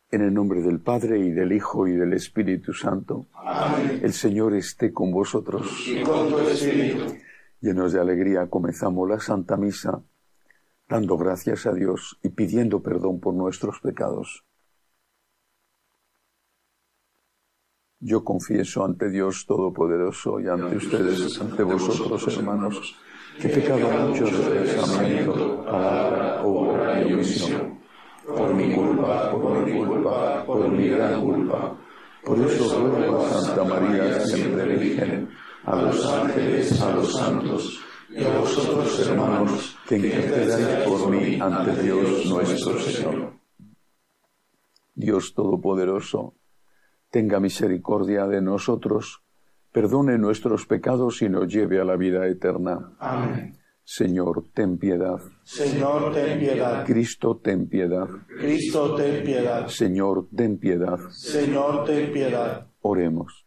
En el nombre del Padre, y del Hijo, y del Espíritu Santo. Amén. El Señor esté con vosotros. Y con tu espíritu. Llenos de alegría comenzamos la Santa Misa, dando gracias a Dios y pidiendo perdón por nuestros pecados. Yo confieso ante Dios Todopoderoso y ante ustedes, ante vosotros, hermanos, que he pecado mucho de pensamiento, palabra, obra y omisión. Por mi culpa, por mi gran culpa. Por eso ruego a Santa María, siempre Virgen, a los ángeles, a los santos, y a vosotros, hermanos, que intercedáis por mí ante Dios nuestro Señor. Dios Todopoderoso, tenga misericordia de nosotros, perdone nuestros pecados y nos lleve a la vida eterna. Amén. Señor, ten piedad. Señor, ten piedad. Cristo, ten piedad. Cristo, ten piedad. Señor, ten piedad. Señor, ten piedad. Oremos.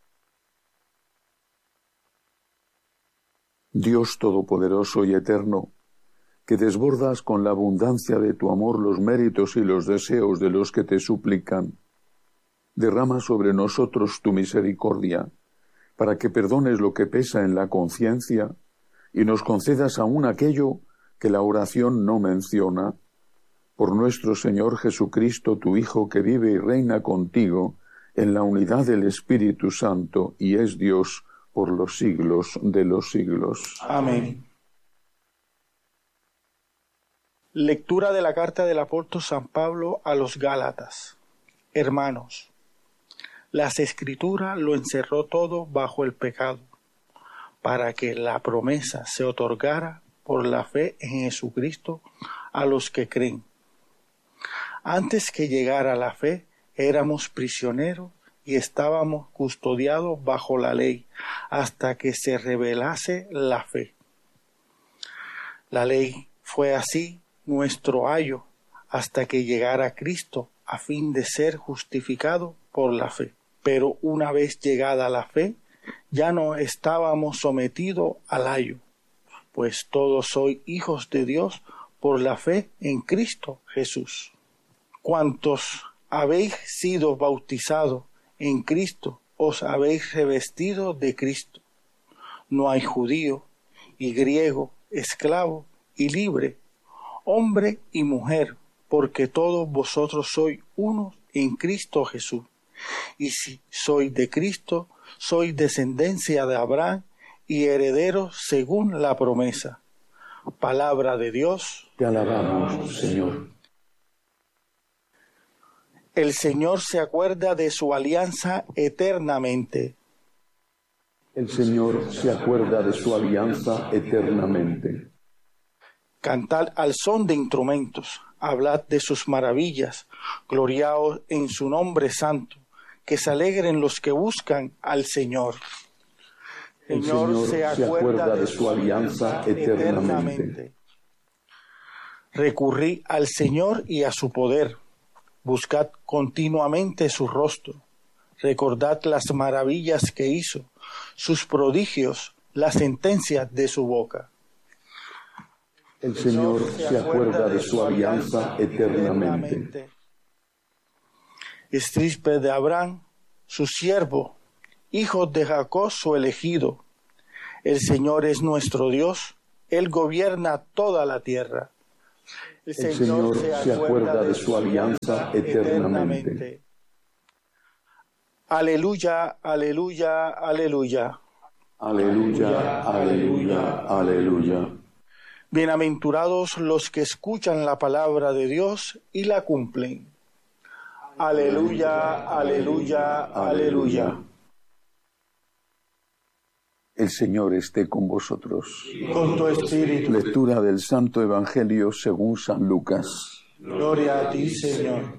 Dios Todopoderoso y Eterno, que desbordas con la abundancia de tu amor los méritos y los deseos de los que te suplican, derrama sobre nosotros tu misericordia, para que perdones lo que pesa en la conciencia y nos concedas aún aquello que la oración no menciona. Por nuestro Señor Jesucristo, tu Hijo, que vive y reina contigo en la unidad del Espíritu Santo y es Dios por los siglos de los siglos. Amén. Lectura de la carta del apóstol San Pablo a los Gálatas. Hermanos, las Escrituras lo encerró todo bajo el pecado, para que la promesa se otorgara por la fe en Jesucristo a los que creen. Antes que llegara la fe, éramos prisioneros y estábamos custodiados bajo la ley, hasta que se revelase la fe. La ley fue así nuestro ayo, hasta que llegara Cristo, a fin de ser justificado por la fe. Pero una vez llegada la fe, ya no estábamos sometidos al ayo, pues todos sois hijos de Dios por la fe en Cristo Jesús. Cuantos habéis sido bautizados en Cristo, os habéis revestido de Cristo. No hay judío y griego, esclavo y libre, hombre y mujer, porque todos vosotros sois uno en Cristo Jesús. Y si sois de Cristo, sois descendencia de Abraham y herederos según la promesa. Palabra de Dios. Te alabamos, Señor. El Señor se acuerda de su alianza eternamente. El Señor se acuerda de su alianza eternamente. Cantad al son de instrumentos, hablad de sus maravillas, gloriaos en su nombre santo, que se alegren los que buscan al Señor. El Señor se acuerda de su alianza eternamente. Recurrid al Señor y a su poder, buscad continuamente su rostro, recordad las maravillas que hizo, sus prodigios, las sentencias de su boca. El Señor se acuerda de su alianza eternamente. Estirpe de Abraham, su siervo, hijo de Jacob, su elegido. El Señor es nuestro Dios, Él gobierna toda la tierra. El Señor se acuerda de su alianza eternamente. Aleluya, aleluya, aleluya. Aleluya, aleluya, aleluya. Bienaventurados los que escuchan la palabra de Dios y la cumplen. Aleluya, aleluya, aleluya. El Señor esté con vosotros. Con tu espíritu. Lectura del Santo Evangelio según San Lucas. Gloria a ti, Señor.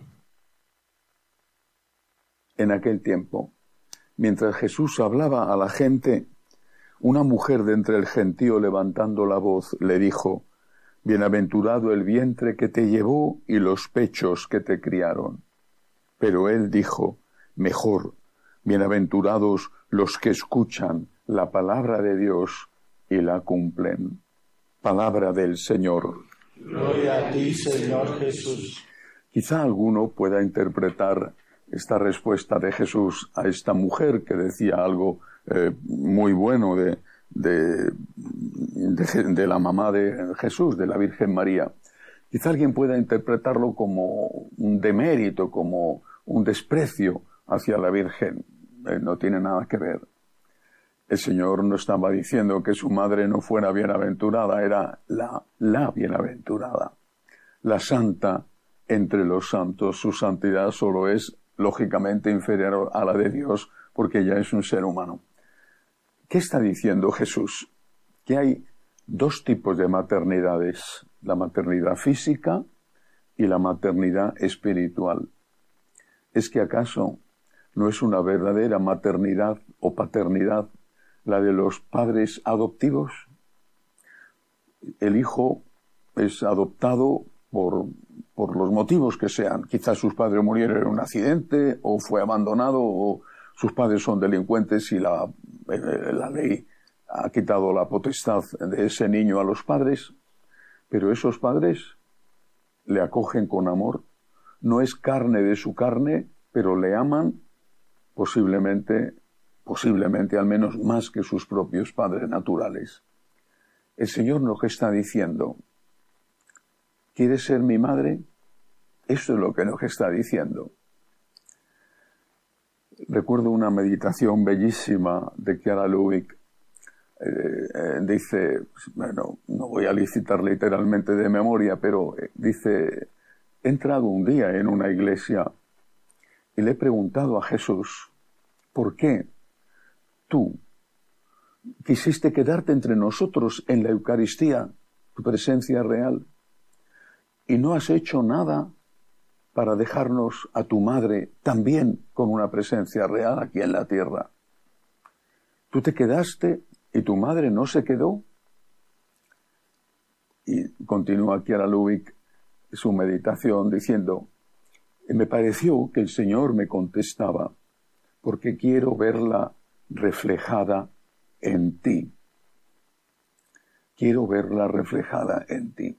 En aquel tiempo, mientras Jesús hablaba a la gente, una mujer de entre el gentío, levantando la voz, le dijo: Bienaventurado el vientre que te llevó y los pechos que te criaron. Pero él dijo: Mejor, bienaventurados los que escuchan la palabra de Dios y la cumplen. Palabra del Señor. Gloria a ti, Señor Jesús. Quizá alguno pueda interpretar esta respuesta de Jesús a esta mujer que decía algo muy bueno de la mamá de Jesús, de la Virgen María. Quizá alguien pueda interpretarlo como un demérito, como un desprecio hacia la Virgen. No tiene nada que ver. El Señor no estaba diciendo que su madre no fuera bienaventurada, era la bienaventurada, la santa entre los santos. Su santidad solo es, lógicamente, inferior a la de Dios, porque ella es un ser humano. ¿Qué está diciendo Jesús? Que hay dos tipos de maternidades, la maternidad física y la maternidad espiritual. ¿Es que acaso no es una verdadera maternidad o paternidad la de los padres adoptivos? El hijo es adoptado por los motivos que sean. Quizás sus padres murieron en un accidente, o fue abandonado, o sus padres son delincuentes y la ley ha quitado la potestad de ese niño a los padres. Pero esos padres le acogen con amor. No es carne de su carne, pero le aman posiblemente al menos más que sus propios padres naturales. El Señor nos está diciendo: ¿quieres ser mi madre? Eso es lo que nos está diciendo. Recuerdo una meditación bellísima de Chiara Lubich. Dice, bueno, no voy a citar literalmente de memoria, pero dice: he entrado un día en una iglesia y le he preguntado a Jesús, ¿por qué tú quisiste quedarte entre nosotros en la Eucaristía, tu presencia real, y no has hecho nada para dejarnos a tu madre también con una presencia real aquí en la tierra? Tú te quedaste y tu madre no se quedó. Y continúa Chiara Lubich su meditación diciendo: me pareció que el Señor me contestaba, porque quiero verla reflejada en ti. Quiero verla reflejada en ti.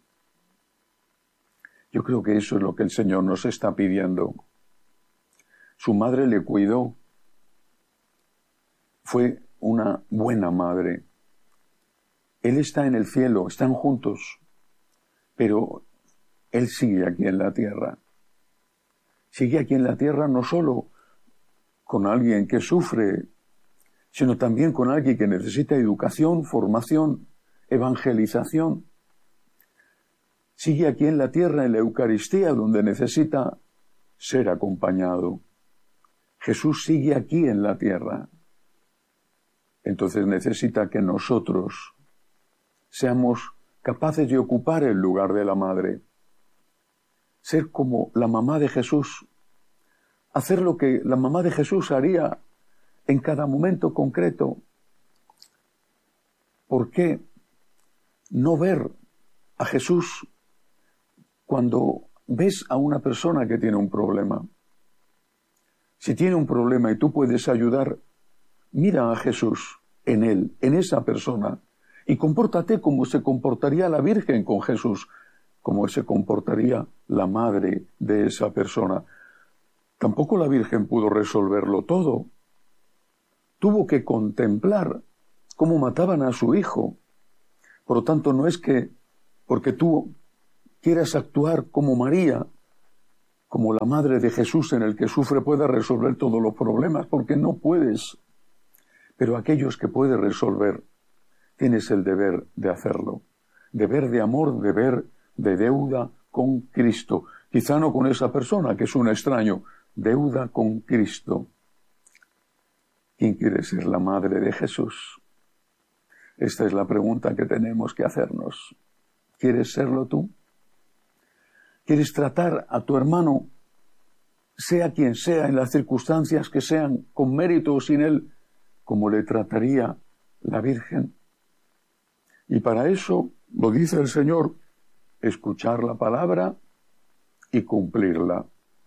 Yo creo que eso es lo que el Señor nos está pidiendo. Su madre le cuidó. Fue una buena madre. Él está en el cielo, están juntos, pero Él sigue aquí en la tierra. Sigue aquí en la tierra no solo con alguien que sufre, sino también con alguien que necesita educación, formación, evangelización. Sigue aquí en la tierra, en la Eucaristía, donde necesita ser acompañado. Jesús sigue aquí en la tierra. Entonces necesita que nosotros seamos capaces de ocupar el lugar de la madre. Ser como la mamá de Jesús. Hacer lo que la mamá de Jesús haría en cada momento concreto. ¿Por qué no ver a Jesús cuando ves a una persona que tiene un problema? Si tiene un problema y tú puedes ayudar, mira a Jesús en él, en esa persona, y compórtate como se comportaría la Virgen con Jesús, como se comportaría la madre de esa persona. Tampoco la Virgen pudo resolverlo todo. Tuvo que contemplar cómo mataban a su hijo. Por lo tanto, no es que porque tú quieras actuar como María, como la madre de Jesús en el que sufre, pueda resolver todos los problemas, porque no puedes. Pero aquellos que puedes resolver, tienes el deber de hacerlo. Deber de amor, deber de deuda con Cristo. Quizá no con esa persona, que es un extraño. Deuda con Cristo. ¿Quién quiere ser la madre de Jesús? Esta es la pregunta que tenemos que hacernos. ¿Quieres serlo tú? ¿Quieres tratar a tu hermano, sea quien sea, en las circunstancias que sean, con mérito o sin él, como le trataría la Virgen? Y para eso, lo dice el Señor, escuchar la palabra y cumplirla.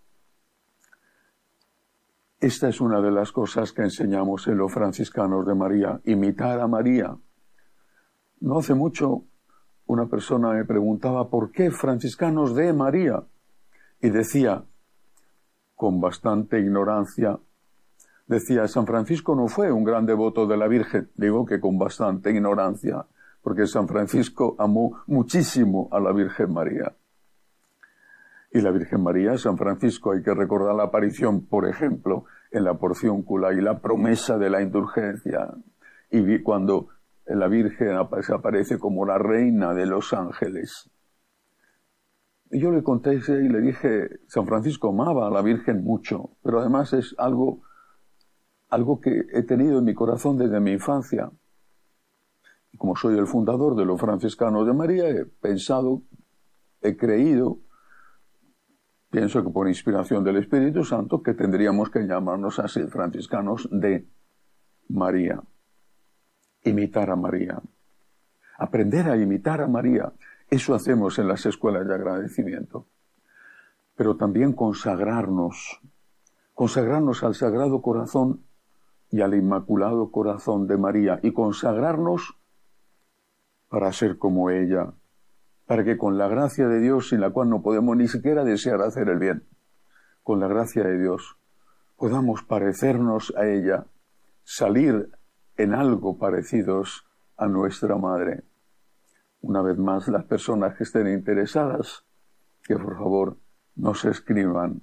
Esta es una de las cosas que enseñamos en los franciscanos de María, imitar a María. No hace mucho una persona me preguntaba ¿por qué franciscanos de María? Y decía, con bastante ignorancia, decía, San Francisco no fue un gran devoto de la Virgen. Digo que con bastante ignorancia, porque San Francisco amó muchísimo a la Virgen María. Y la Virgen María, San Francisco, hay que recordar la aparición, por ejemplo, en la Porciúncula y la promesa de la indulgencia. Y cuando la Virgen aparece como la reina de los ángeles. Y yo le conté y le dije, San Francisco amaba a la Virgen mucho, pero además es algo que he tenido en mi corazón desde mi infancia. Y como soy el fundador de los franciscanos de María, he pensado, he creído, pienso que por inspiración del Espíritu Santo, que tendríamos que llamarnos así, franciscanos de María. Imitar a María. Aprender a imitar a María. Eso hacemos en las escuelas de agradecimiento. Pero también consagrarnos al Sagrado Corazón y al Inmaculado Corazón de María. Y consagrarnos para ser como ella. Para que con la gracia de Dios, sin la cual no podemos ni siquiera desear hacer el bien, con la gracia de Dios, podamos parecernos a ella, salir en algo parecidos a nuestra Madre. Una vez más, las personas que estén interesadas, que por favor nos escriban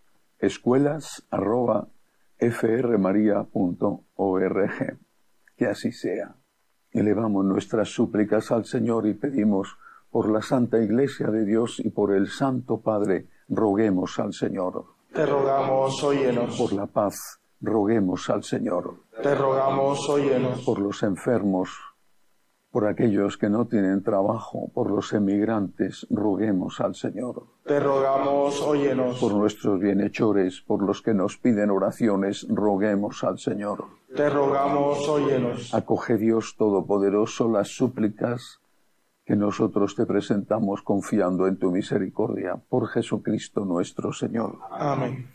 escuelas@frmaria.org. Que así sea. Elevamos nuestras súplicas al Señor y pedimos por la Santa Iglesia de Dios y por el Santo Padre, roguemos al Señor. Te rogamos, óyenos. Por la paz, roguemos al Señor. Te rogamos, óyenos. Por los enfermos, por aquellos que no tienen trabajo, por los emigrantes, roguemos al Señor. Te rogamos, óyenos. Por nuestros bienhechores, por los que nos piden oraciones, roguemos al Señor. Te rogamos, óyenos. Acoge, Dios Todopoderoso, las súplicas que nosotros te presentamos confiando en tu misericordia, por Jesucristo nuestro Señor. Amén.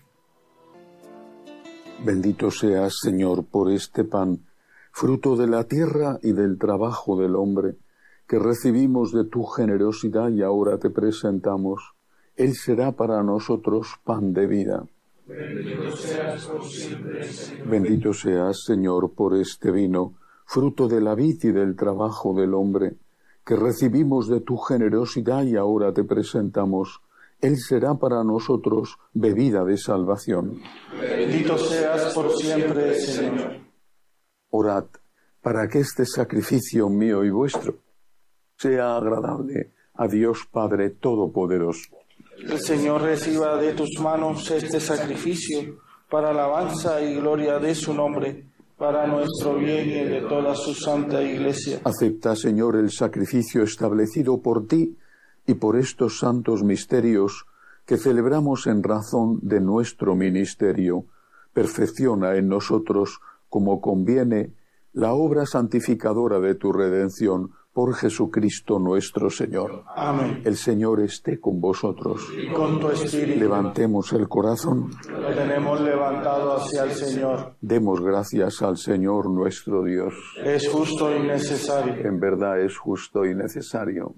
Bendito seas, Señor, por este pan, fruto de la tierra y del trabajo del hombre, que recibimos de tu generosidad y ahora te presentamos. Él será para nosotros pan de vida. Bendito seas por siempre, Señor. Bendito seas, Señor, por este vino, fruto de la vid y del trabajo del hombre, que recibimos de tu generosidad y ahora te presentamos. Él será para nosotros bebida de salvación. Bendito seas por siempre, Señor. Orad para que este sacrificio mío y vuestro sea agradable a Dios Padre Todopoderoso. El Señor reciba de tus manos este sacrificio para alabanza y gloria de su nombre, para nuestro bien y de toda su santa Iglesia. Acepta, Señor, el sacrificio establecido por ti y por estos santos misterios que celebramos en razón de nuestro ministerio. Perfecciona en nosotros, como conviene, la obra santificadora de tu redención, por Jesucristo nuestro Señor. Amén. El Señor esté con vosotros. Y con tu espíritu. Levantemos el corazón. Lo tenemos levantado hacia el Señor. Demos gracias al Señor nuestro Dios. Es justo y necesario. En verdad es justo y necesario.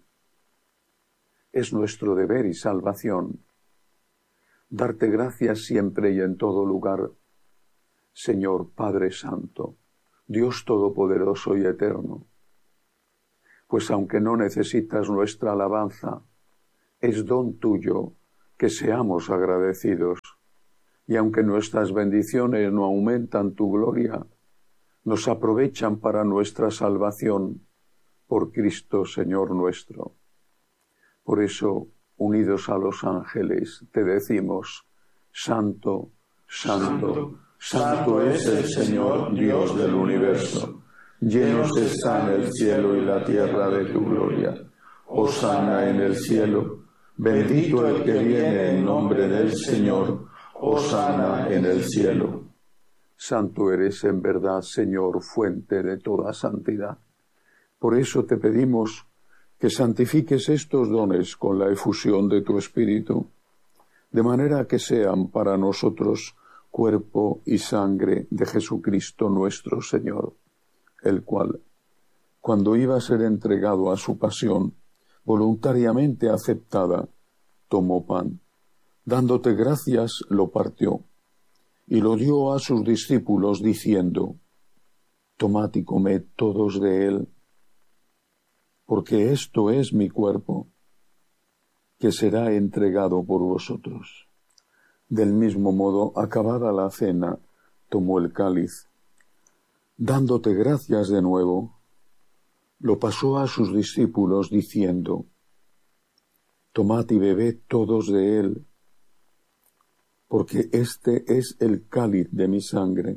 Es nuestro deber y salvación darte gracias siempre y en todo lugar, Señor Padre Santo, Dios Todopoderoso y Eterno. Pues aunque no necesitas nuestra alabanza, es don tuyo que seamos agradecidos. Y aunque nuestras bendiciones no aumentan tu gloria, nos aprovechan para nuestra salvación por Cristo Señor nuestro. Por eso, unidos a los ángeles, te decimos, Santo, Santo, Santo es el Señor Dios del universo. Llenos están el cielo y la tierra de tu gloria. Hosana en el cielo. Bendito el que viene en nombre del Señor. Hosana en el cielo. Santo eres en verdad, Señor, fuente de toda santidad. Por eso te pedimos que santifiques estos dones con la efusión de tu Espíritu, de manera que sean para nosotros cuerpo y sangre de Jesucristo nuestro Señor, el cual, cuando iba a ser entregado a su pasión, voluntariamente aceptada, tomó pan, Dándote gracias, lo partió, y lo dio a sus discípulos, diciendo: Tomad y comed todos de él, porque esto es mi cuerpo, que será entregado por vosotros. Del mismo modo, acabada la cena, tomó el cáliz. Dándote gracias de nuevo, lo pasó a sus discípulos, diciendo: Tomad y bebed todos de él, porque este es el cáliz de mi sangre,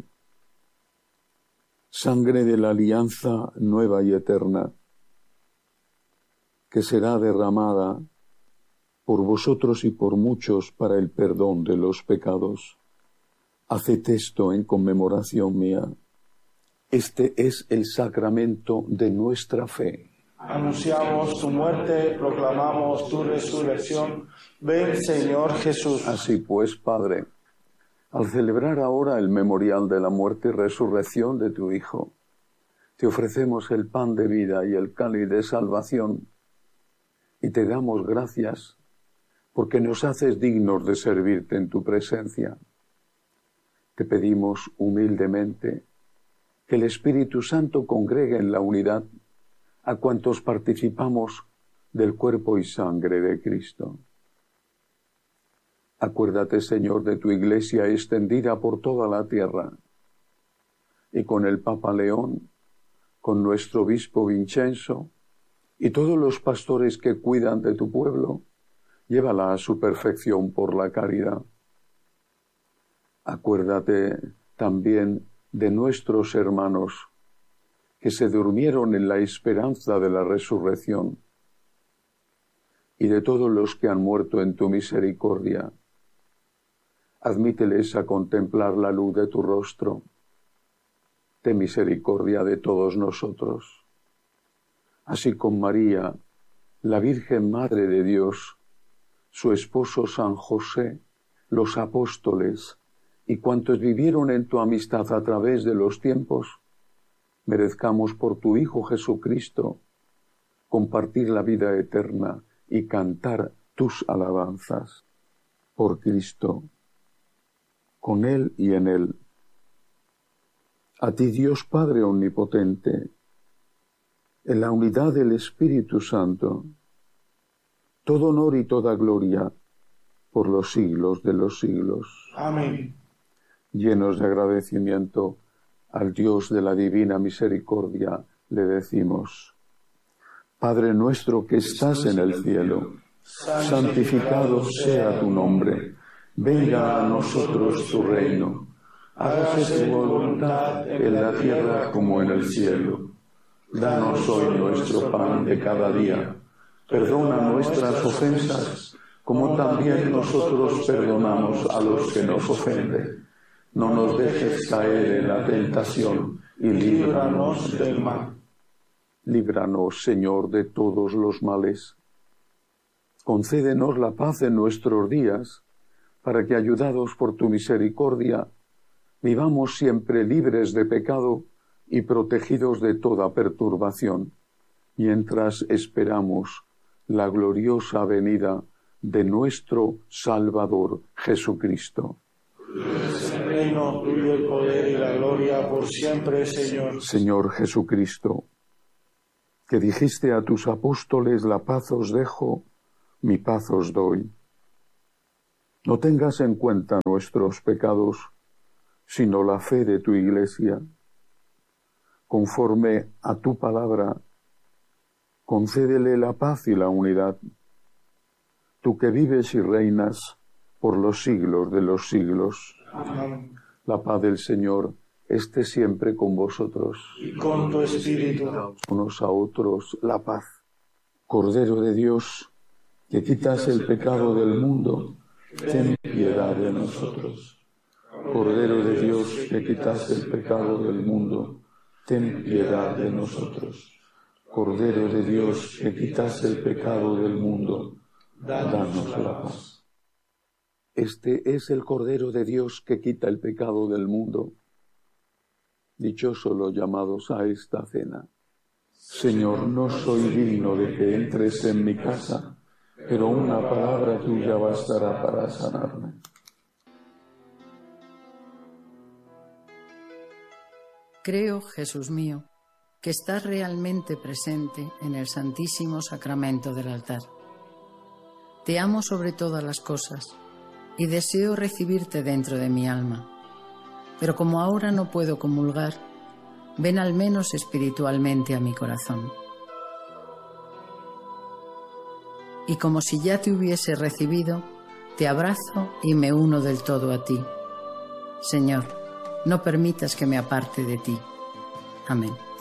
sangre de la alianza nueva y eterna, que será derramada por vosotros y por muchos para el perdón de los pecados. Haced esto en conmemoración mía. Este es el sacramento de nuestra fe. Anunciamos tu muerte, proclamamos tu resurrección. Ven, Señor Jesús. Así pues, Padre, al celebrar ahora el memorial de la muerte y resurrección de tu Hijo, te ofrecemos el pan de vida y el cáliz de salvación, y te damos gracias porque nos haces dignos de servirte en tu presencia. Te pedimos humildemente que el Espíritu Santo congregue en la unidad a cuantos participamos del cuerpo y sangre de Cristo. Acuérdate, Señor, de tu Iglesia extendida por toda la tierra, y con el Papa León, con nuestro obispo Vincenzo, y todos los pastores que cuidan de tu pueblo, llévala a su perfección por la caridad. Acuérdate también de nuestros hermanos que se durmieron en la esperanza de la resurrección, y de todos los que han muerto en tu misericordia. Admíteles a contemplar la luz de tu rostro. Ten misericordia de todos nosotros. Así con María, la Virgen Madre de Dios, su esposo San José, los apóstoles y cuantos vivieron en tu amistad a través de los tiempos, merezcamos por tu Hijo Jesucristo compartir la vida eterna y cantar tus alabanzas. Por Cristo, con Él y en Él. A ti, Dios Padre Omnipotente, en la unidad del Espíritu Santo, todo honor y toda gloria por los siglos de los siglos. Amén. Llenos de agradecimiento al Dios de la divina misericordia, le decimos: Padre nuestro que estás en el cielo, santificado sea tu nombre. Venga a nosotros tu reino. Hágase tu voluntad en la tierra como en el cielo. Danos hoy nuestro pan de cada día. Perdona nuestras ofensas, como también nosotros perdonamos a los que nos ofenden. No nos dejes caer en la tentación y líbranos del mal. Líbranos, Señor, de todos los males. Concédenos la paz en nuestros días, para que, ayudados por tu misericordia, vivamos siempre libres de pecado y protegidos de toda perturbación, mientras esperamos la gloriosa venida de nuestro Salvador Jesucristo. El reino, tuyo el poder y la gloria por siempre, Señor. Señor Jesucristo, que dijiste a tus apóstoles: la paz os dejo, mi paz os doy. No tengas en cuenta nuestros pecados, sino la fe de tu Iglesia. Conforme a tu palabra, concédele la paz y la unidad. Tú que vives y reinas por los siglos de los siglos. Amén. La paz del Señor esté siempre con vosotros. Y con tu espíritu. Unos a otros la paz. Cordero de Dios, que quitas el pecado del mundo, ten piedad de nosotros. Cordero de Dios, que quitas el pecado del mundo, ten piedad de nosotros. Cordero de Dios, que quitas el pecado del mundo, danos la paz. Este es el Cordero de Dios que quita el pecado del mundo. Dichosos los llamados a esta cena. Señor, no soy digno de que entres en mi casa, pero una palabra tuya bastará para sanarme. Creo, Jesús mío, que estás realmente presente en el Santísimo Sacramento del altar. Te amo sobre todas las cosas y deseo recibirte dentro de mi alma. Pero como ahora no puedo comulgar, ven al menos espiritualmente a mi corazón. Y como si ya te hubiese recibido, te abrazo y me uno del todo a ti. Señor, no permitas que me aparte de ti. Amén.